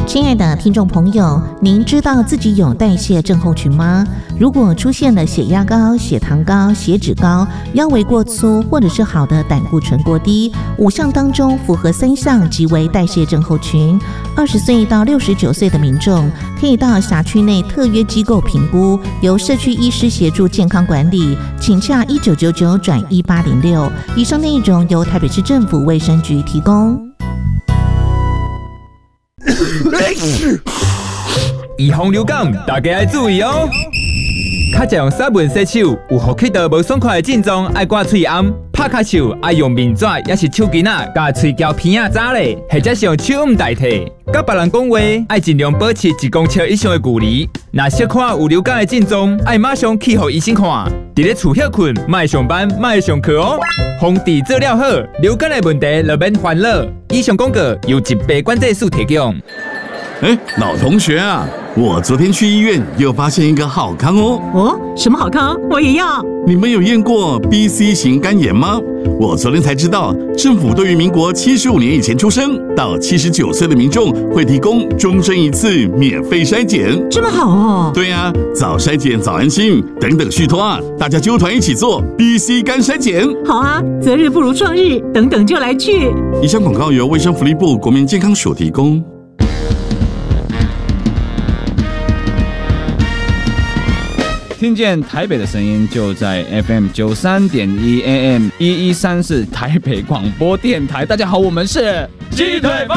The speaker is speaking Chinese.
亲爱的听众朋友，您知道自己有代谢症候群吗？如果出现了血压高、血糖高、血脂高、腰围过粗，或者是好的胆固醇过低，5项当中符合3项即为代谢症候群。20岁到69岁的民众可以到辖区内特约机构评估，由社区医师协助健康管理，请洽1999转1806。以上内容由台北市政府卫生局提供。 预防流感，大家要注意哦。较常用沙文洗手，有呼吸道无爽快的症状，爱刮喙暗、拍咳嗽，爱用面纸，也是手巾仔，甲喙胶片仔扎咧，或者是用手捂代替。甲别人讲话，爱尽量保持1公尺以上的距离。若小看有流感的症状，爱马上去互医生看。伫咧厝休困，莫上班，莫上课哦。防治做了好，流感的问题就免烦恼。以上广告由疾病管制署提供。 老同学啊，我昨天去医院又发现一个好康哦。 哦，什么好康？我也要。 你们有验过 BC 型肝炎吗？我昨天才知道，政府对于民国75年以前出生到79岁的民众会提供终身1次免费筛检。 这么好哦？ 对啊，早筛检早安心，等等续托啊，大家揪团一起做 BC 肝筛检。 好啊，择日不如撞日，等等就来去。 以上广告由卫生福利部国民健康署提供。 听见台北的声音，就在 FM 93.1 AM 1134台北广播电台。大家好，我们是鸡腿